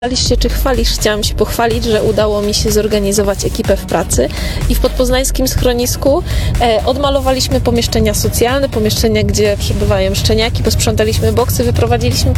Czy chwalisz? Chciałam się pochwalić, że udało mi się zorganizować ekipę w pracy i w podpoznańskim schronisku odmalowaliśmy pomieszczenia socjalne, pomieszczenia, gdzie przebywają szczeniaki, posprzątaliśmy boksy, wyprowadziliśmy